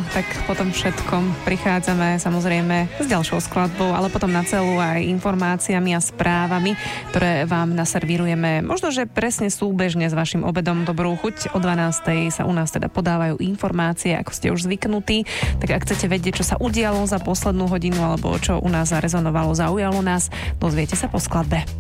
tak potom všetkom prichádzame samozrejme s ďalšou skladbou, ale potom na celú aj informáciami a správami, ktoré vám naservírujeme. Možno, že presne súbežne s vašim obedom Dobrú chuť. O 12:00 sa u nás teda podávajú informácie, ako ste už zvyknutí. Tak ak chcete vedieť, čo sa udialo za poslednú hodinu alebo čo u nás zarezonovalo, zaujalo nás, dozviete sa po skladbe.